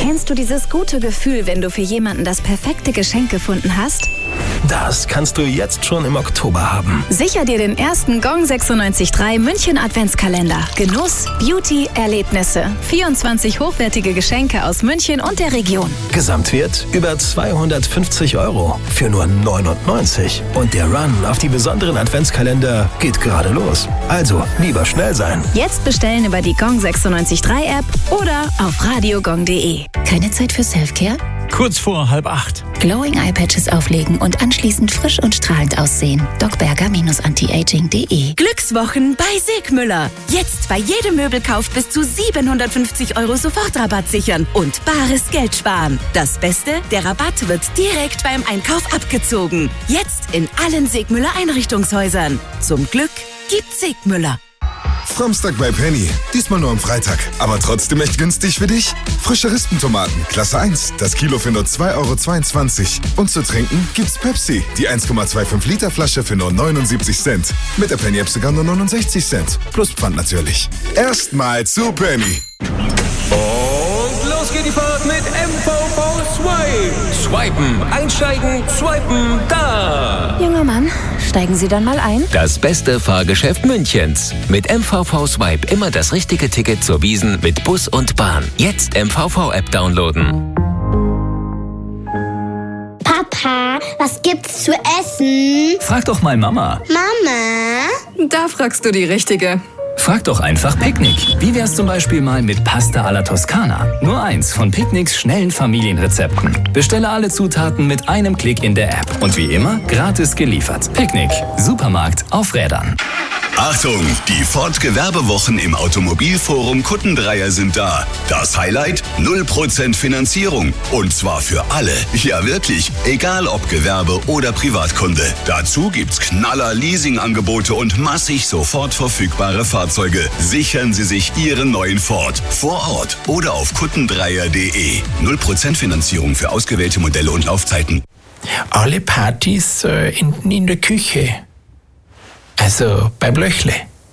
Kennst du dieses gute Gefühl, wenn du für jemanden das perfekte Geschenk gefunden hast? Das kannst du jetzt schon im Oktober haben. Sicher dir den ersten Gong 96.3 München Adventskalender. Genuss, Beauty, Erlebnisse. 24 hochwertige Geschenke aus München und der Region. Gesamtwert über 250 € für nur 99. Und der Run auf die besonderen Adventskalender geht gerade los. Also lieber schnell sein. Jetzt bestellen über die Gong 96.3 App oder auf radiogong.de. Keine Zeit für Selfcare? Kurz vor 7:30. Glowing Eye Patches auflegen und anschließend frisch und strahlend aussehen. docberger-antiaging.de. Glückswochen bei Segmüller. Jetzt bei jedem Möbelkauf bis zu 750 € Sofortrabatt sichern und bares Geld sparen. Das Beste, der Rabatt wird direkt beim Einkauf abgezogen. Jetzt in allen Segmüller Einrichtungshäusern. Zum Glück gibt's Segmüller. Samstag bei Penny. Diesmal nur am Freitag. Aber trotzdem echt günstig für dich. Frische Rispentomaten, Klasse 1. Das Kilo für nur 2,22 €. Und zu trinken gibt's Pepsi. Die 1,25 Liter Flasche für nur 79 Cent. Mit der Penny-App sogar nur 69 Cent. Plus Pfand natürlich. Erstmal zu Penny. Und los geht die Fahrt mit MVV Swipe. Swipen, einsteigen, swipen, da. Junger Mann, steigen Sie dann mal ein. Das beste Fahrgeschäft Münchens. Mit MVV Swipe immer das richtige Ticket zur Wiesn mit Bus und Bahn. Jetzt MVV-App downloaden. Papa, was gibt's zu essen? Frag doch mal Mama. Mama? Da fragst du die Richtige. Frag doch einfach Picknick. Wie wär's zum Beispiel mal mit Pasta alla Toskana? Nur eins von Picknicks schnellen Familienrezepten. Bestelle alle Zutaten mit einem Klick in der App. Und wie immer, gratis geliefert. Picknick. Supermarkt auf Rädern. Achtung, die Ford-Gewerbewochen im Automobilforum Kuttendreier sind da. Das Highlight? 0% Finanzierung. Und zwar für alle. Ja, wirklich. Egal ob Gewerbe oder Privatkunde. Dazu gibt's Knaller Leasingangebote und massig sofort verfügbare Fahrzeuge. Sichern Sie sich Ihren neuen Ford. Vor Ort oder auf kuttendreier.de. 0% Finanzierung für ausgewählte Modelle und Laufzeiten. Alle Partys in der Küche. Also beim Löchle.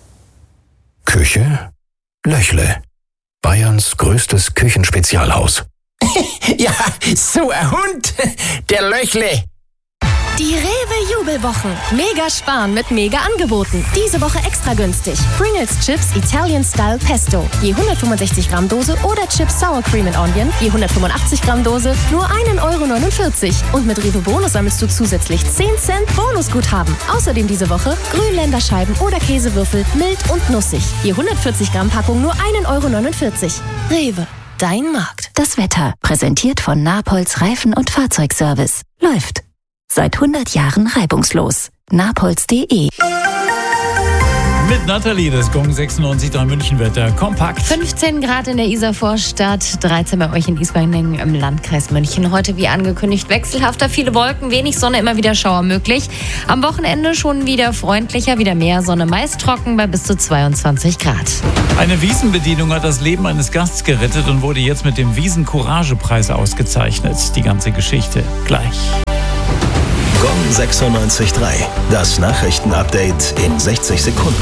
Küche? Löchle. Bayerns größtes Küchenspezialhaus. Ja, so ein Hund. Der Löchle. Die Rewe-Jubelwochen. Mega sparen mit Mega-Angeboten. Diese Woche extra günstig. Pringles Chips Italian Style Pesto. Je 165 Gramm Dose oder Chips Sour Cream and Onion. Je 185 Gramm Dose. Nur 1,49 €. Und mit Rewe Bonus sammelst du zusätzlich 10 Cent Bonusguthaben. Außerdem diese Woche Grünländerscheiben oder Käsewürfel mild und nussig. Je 140 Gramm Packung nur 1,49 €. Rewe. Dein Markt. Das Wetter. Präsentiert von Napolz Reifen- und Fahrzeugservice. Läuft. Seit 100 Jahren reibungslos. Napolz.de. Mit Nathalie, das Gong 96.3 München-Wetter. Kompakt. 15 Grad in der Isar-Vorstadt, 13 bei euch in Ismaning im Landkreis München. Heute wie angekündigt wechselhafter, viele Wolken, wenig Sonne, immer wieder Schauer möglich. Am Wochenende schon wieder freundlicher, wieder mehr Sonne, meist trocken bei bis zu 22 Grad. Eine Wiesenbedienung hat das Leben eines Gasts gerettet und wurde jetzt mit dem Wiesen-Courage-Preis ausgezeichnet. Die ganze Geschichte gleich. Gong 96.3. Das Nachrichtenupdate in 60 Sekunden.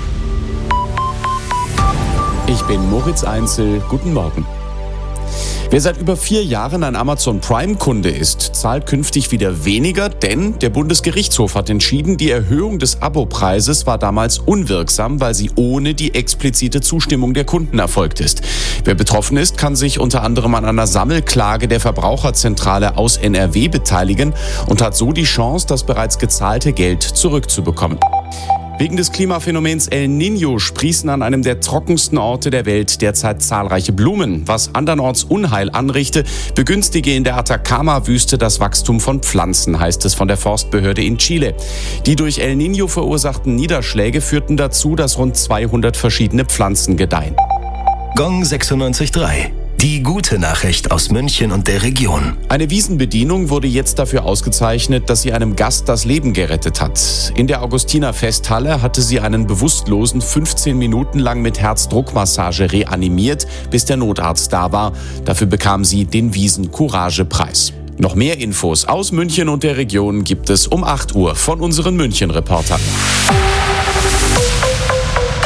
Ich bin Moritz Einzel. Guten Morgen. Wer seit über 4 Jahren ein Amazon Prime-Kunde ist, zahlt künftig wieder weniger, denn der Bundesgerichtshof hat entschieden, die Erhöhung des Abopreises war damals unwirksam, weil sie ohne die explizite Zustimmung der Kunden erfolgt ist. Wer betroffen ist, kann sich unter anderem an einer Sammelklage der Verbraucherzentrale aus NRW beteiligen und hat so die Chance, das bereits gezahlte Geld zurückzubekommen. Wegen des Klimaphänomens El Niño sprießen an einem der trockensten Orte der Welt derzeit zahlreiche Blumen. Was andernorts Unheil anrichte, begünstige in der Atacama-Wüste das Wachstum von Pflanzen, heißt es von der Forstbehörde in Chile. Die durch El Niño verursachten Niederschläge führten dazu, dass rund 200 verschiedene Pflanzen gedeihen. Gong 96.3. Die gute Nachricht aus München und der Region. Eine Wiesenbedienung wurde jetzt dafür ausgezeichnet, dass sie einem Gast das Leben gerettet hat. In der Augustiner-Festhalle hatte sie einen Bewusstlosen 15 Minuten lang mit Herzdruckmassage reanimiert, bis der Notarzt da war. Dafür bekam sie den Wiesen-Courage-Preis. Noch mehr Infos aus München und der Region gibt es um 8 Uhr von unseren München-Reportern.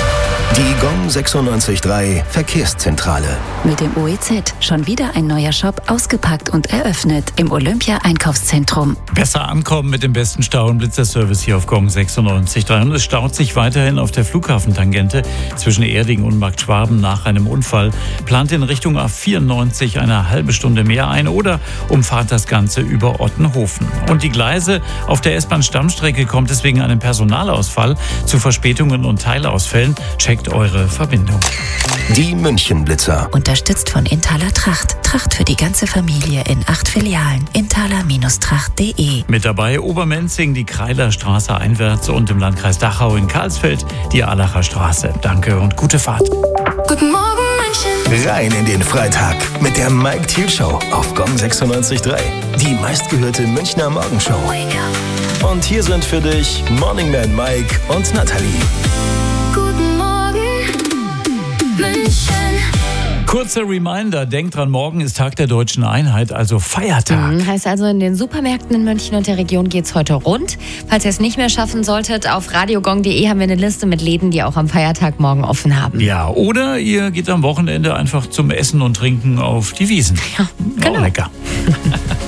Die Gong 96.3 Verkehrszentrale. Mit dem OEZ schon wieder ein neuer Shop ausgepackt und eröffnet im Olympia-Einkaufszentrum. Besser ankommen mit dem besten Stau- und Blitzerservice hier auf Gong 96.3. Und es staut sich weiterhin auf der Flughafentangente zwischen Erding und Markt Schwaben nach einem Unfall. Plant in Richtung A94 eine halbe Stunde mehr ein oder umfahrt das Ganze über Ottenhofen. Und die Gleise auf der S-Bahn-Stammstrecke kommt es wegen einem Personalausfall zu Verspätungen und Teilausfällen. Checkt eure Verbindung. Die München-Blitzer. Unterstützt von Intaler Tracht. Tracht für die ganze Familie in 8 Filialen. Intaler-Tracht.de. Mit dabei Obermenzing, die Kreilerstraße einwärts und im Landkreis Dachau in Karlsfeld die Allacher Straße. Danke und gute Fahrt. Guten Morgen, München. Rein in den Freitag mit der Mike Thiel Show auf Gong 96.3. Die meistgehörte Münchner Morgenshow. Und hier sind für dich Morning Man Mike und Nathalie. Guten Morgen, München. Kurzer Reminder, denkt dran, morgen ist Tag der Deutschen Einheit, also Feiertag. Heißt also, in den Supermärkten in München und der Region geht's heute rund. Falls ihr es nicht mehr schaffen solltet, auf radiogong.de haben wir eine Liste mit Läden, die auch am Feiertag morgen offen haben. Ja, oder ihr geht am Wochenende einfach zum Essen und Trinken auf die Wiesen. Ja, genau. Auch lecker.